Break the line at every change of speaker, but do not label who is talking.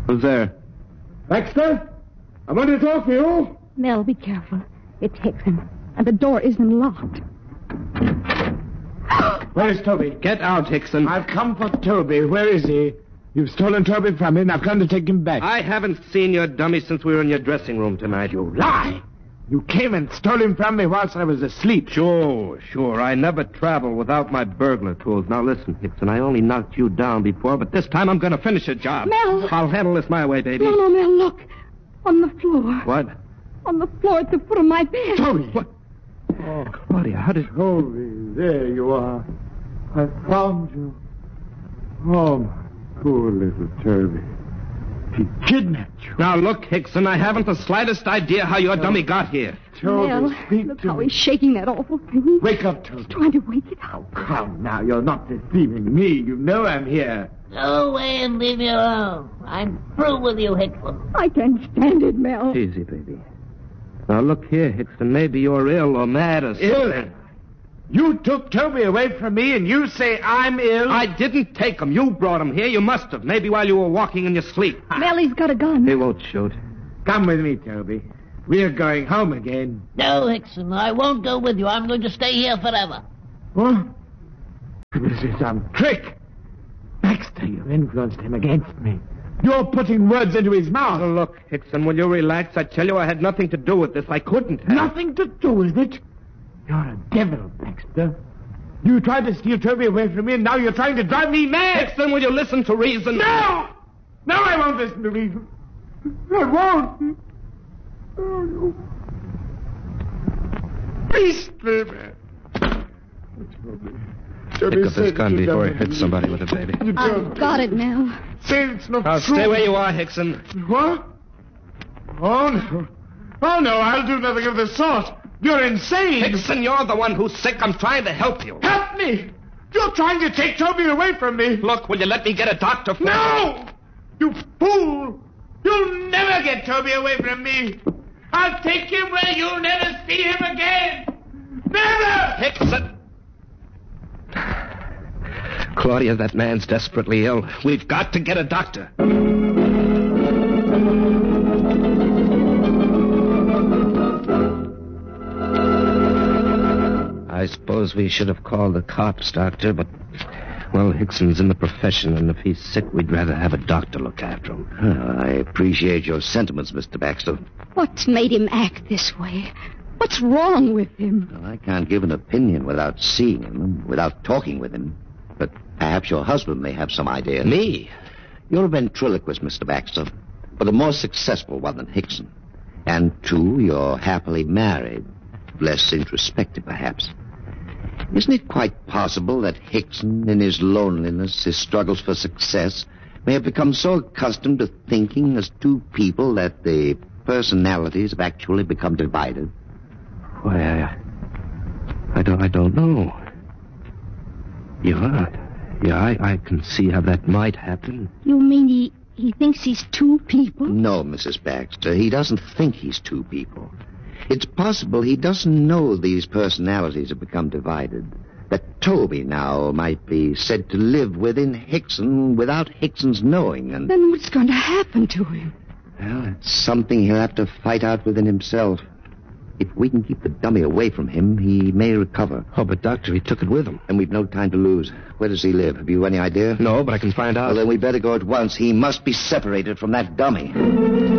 Who's there?
Baxter? I want to talk to you.
Mel, be careful. It's Hickson. And the door isn't locked.
Where is Toby?
Get out, Hickson.
I've come for Toby. Where is he? You've stolen Toby from me, and I've come to take him back.
I haven't seen your dummy since we were in your dressing room tonight.
You lie! You came and stole him from me whilst I was asleep.
Sure. I never travel without my burglar tools. Now listen, Hickson, I only knocked you down before, but this time I'm going to finish the job.
Mel!
I'll handle this my way, baby.
No, Mel, look. On the floor.
What?
On the floor at the foot of my bed.
Toby!
What? Oh, Claudia, how did...
Toby, there you are. I found you. Oh, my poor little Toby. He kidnapped you.
Now, look, Hickson, I haven't the slightest idea how your dummy got here.
Toby,
Mel,
speak
look
to
how
me.
he's shaking that awful thing.
Wake up, Toby.
He's trying to wake it up.
Oh, come now. You're not deceiving me. You know I'm here.
Go away and leave me alone. I'm through with you, Hickson.
I can't stand it, Mel.
Easy, baby. Now, look here, Hickson. Maybe you're ill or mad or something.
Ill? You took Toby away from me, and you say I'm ill?
I didn't take him. You brought him here. You must have. Maybe while you were walking in your sleep.
Mel, he's got a gun.
He won't shoot.
Come with me, Toby. We're going home again.
No, Hickson, I won't go with you. I'm going to stay here forever.
What? This is some trick. Baxter, you've influenced him against me. You're putting words into his mouth.
Oh, look, Hickson, will you relax? I tell you I had nothing to do with this. I couldn't have.
Nothing to do with it. You're a devil, Baxter. You tried to steal Toby away from me, and now you're trying to drive me mad.
Hickson, will you listen to reason?
No! No, I won't listen to reason. I won't. Oh, you beastly man.
Pick up this gun before he hits somebody with it, baby.
I've got it, Mel.
Say it's not
Now,
true.
stay where you are, Hickson.
What? Oh, no. Oh, no, I'll do nothing of the sort. You're insane.
Hickson, you're the one who's sick. I'm trying to help you.
Help me! You're trying to take Toby away from me.
Look, will you let me get a doctor for
No! You fool! You'll never get Toby away from me. I'll take him where you'll never see him again. Never!
Hickson! Claudia, that man's desperately ill. We've got to get a doctor. I suppose we should have called the cops, Doctor, but, well, Hickson's in the profession, and if he's sick, we'd rather have a doctor look after him.
I appreciate your sentiments, Mr. Baxter.
What's made him act this way? What's wrong with him?
Well, I can't give an opinion without seeing him, without talking with him. But perhaps your husband may have some idea.
Me?
You're a ventriloquist, Mr. Baxter, but a more successful one than Hickson. And, two, you're happily married. Less introspective, perhaps. Isn't it quite possible that Hickson, in his loneliness, his struggles for success, may have become so accustomed to thinking as two people that the personalities have actually become divided?
Why, I don't know. Yeah, I can see how that might happen.
You mean he thinks he's two people?
No, Mrs. Baxter, he doesn't think he's two people. It's possible he doesn't know these personalities have become divided. That Toby now might be said to live within Hickson without Hickson's knowing. And
Then what's going to happen to him?
well, it's something he'll have to fight out within himself. If we can keep the dummy away from him, he may recover.
Oh, but, Doctor, he took it with him.
And we've no time to lose. Where does he live? Have you any idea?
No, but I can find out.
Well, then we better go at once. He must be separated from that dummy.